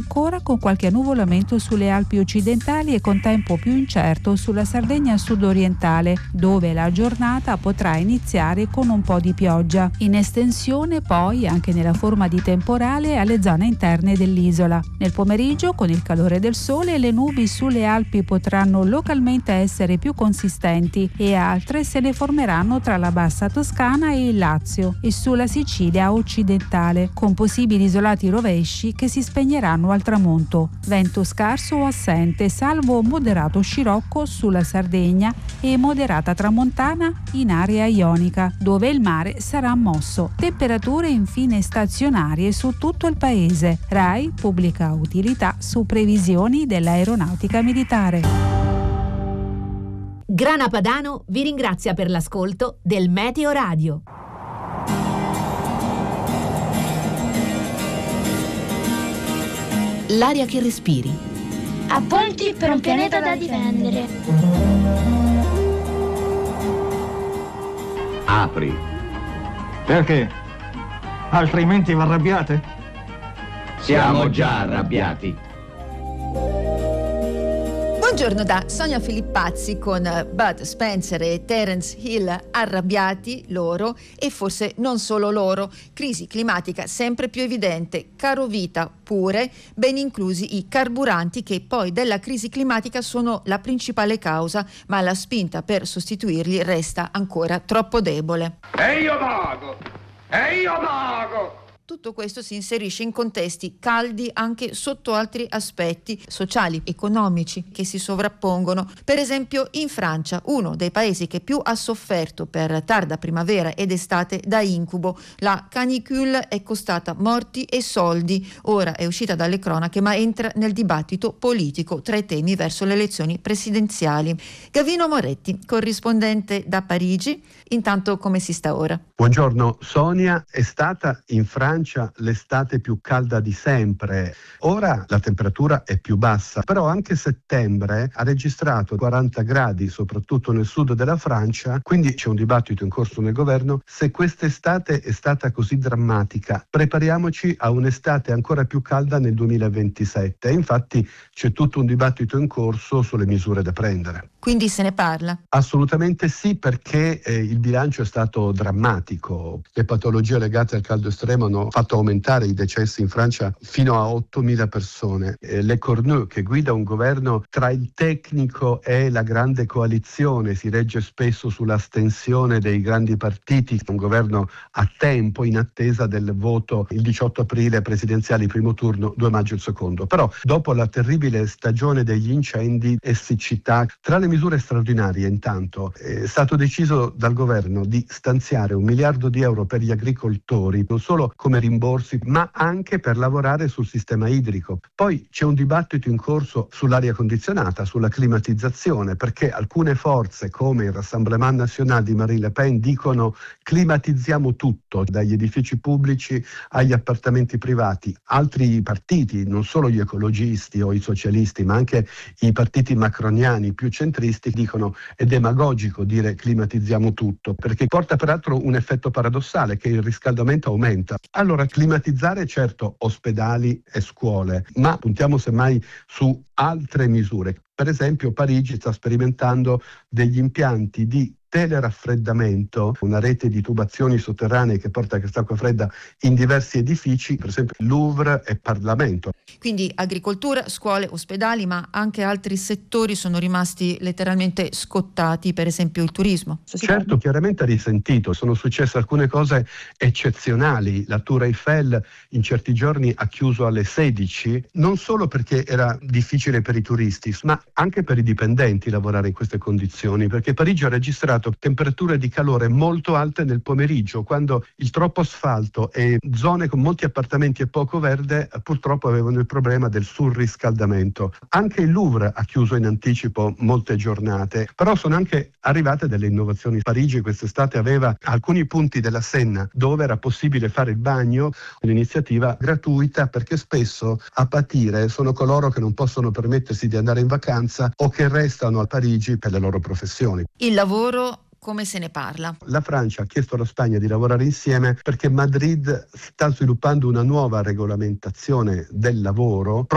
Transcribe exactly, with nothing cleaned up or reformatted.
ancora con qualche annuvolamento sulle Alpi occidentali e con tempo più incerto sulla Sardegna sudorientale, dove la giornata potrà iniziare con un po' di pioggia. In estensione poi, anche nella forma di temporale, alle zone interne dell'isola. Nel pomeriggio, con il calore del sole, le nubi sulle Alpi potranno localmente essere più consistenti e altre se ne formeranno tra la bassa Toscana e il Lazio e sulla Sicilia occidentale, con possibili isolati rovesci che si spegneranno al tramonto. Vento scarso o assente, salvo moderato scirocco sulla Sardegna e moderata tramontana in area ionica, dove il mare sarà mosso. Temperature infine stazionarie su tutto il paese. RAI pubblica utilità su previsioni dell'aeronautica militare. Grana Padano vi ringrazia per l'ascolto del Meteo Radio. L'aria che respiri. A Ponti per un pianeta da difendere. Apri. Perché? Altrimenti vi arrabbiate? Siamo già arrabbiati. Buongiorno da Sonia Filippazzi con Bud Spencer e Terence Hill, arrabbiati loro e forse non solo loro. Crisi climatica sempre più evidente, caro vita pure, ben inclusi i carburanti che poi della crisi climatica sono la principale causa, ma la spinta per sostituirli resta ancora troppo debole. E io pago! E io pago! Tutto questo si inserisce in contesti caldi anche sotto altri aspetti sociali, economici che si sovrappongono. Per esempio in Francia, uno dei paesi che più ha sofferto per tarda primavera ed estate da incubo, la canicule è costata morti e soldi. Ora è uscita dalle cronache ma entra nel dibattito politico tra i temi verso le elezioni presidenziali. Gavino Moretti, corrispondente da Parigi. Intanto come si sta ora? Buongiorno Sonia, è stata in Francia l'estate più calda di sempre. Ora la temperatura è più bassa, però anche settembre ha registrato quaranta gradi, soprattutto nel sud della Francia, quindi c'è un dibattito in corso nel governo se quest'estate è stata così drammatica. Prepariamoci a un'estate ancora più calda nel duemilaventisette. Infatti c'è tutto un dibattito in corso sulle misure da prendere. Quindi se ne parla? Assolutamente sì, perché eh, il bilancio è stato drammatico. Le patologie legate al caldo estremo hanno fatto aumentare i decessi in Francia fino a ottomila persone. Eh, Le Cornu, che guida un governo tra il tecnico e la grande coalizione, si regge spesso sull'astensione dei grandi partiti, un governo a tempo in attesa del voto il diciotto aprile presidenziali primo turno, due maggio il secondo. Però dopo la terribile stagione degli incendi e siccità, tra le misure straordinarie intanto è stato deciso dal governo di stanziare un miliardo di euro per gli agricoltori, non solo come rimborsi ma anche per lavorare sul sistema idrico. Poi c'è un dibattito in corso sull'aria condizionata, sulla climatizzazione, perché alcune forze come il Rassemblement National di Marine Le Pen dicono climatizziamo tutto, dagli edifici pubblici agli appartamenti privati. Altri partiti, non solo gli ecologisti o i socialisti ma anche i partiti macroniani più centristi, dicono è demagogico dire climatizziamo tutto, perché porta peraltro un effetto paradossale, che il riscaldamento aumenta. Allora climatizzare certo ospedali e scuole, ma puntiamo semmai su altre misure. Per esempio Parigi sta sperimentando degli impianti di teleraffreddamento, una rete di tubazioni sotterranee che porta quest'acqua fredda in diversi edifici, per esempio Louvre e Parlamento. Quindi agricoltura, scuole, ospedali, ma anche altri settori sono rimasti letteralmente scottati, per esempio il turismo. Certo, chiaramente ha risentito, sono successe alcune cose eccezionali. La Tour Eiffel in certi giorni ha chiuso alle sedici, non solo perché era difficile per i turisti, ma anche per i dipendenti lavorare in queste condizioni, perché Parigi ha registrato temperature di calore molto alte nel pomeriggio, quando il troppo asfalto e zone con molti appartamenti e poco verde purtroppo avevano il problema del surriscaldamento. Anche il Louvre ha chiuso in anticipo molte giornate, però sono anche arrivate delle innovazioni. Parigi quest'estate aveva alcuni punti della Senna dove era possibile fare il bagno, un'iniziativa gratuita, perché spesso a patire sono coloro che non possono permettersi di andare in vacanza o che restano a Parigi per le loro professioni. Il lavoro, come se ne parla? La Francia ha chiesto alla Spagna di lavorare insieme perché Madrid sta sviluppando una nuova regolamentazione del lavoro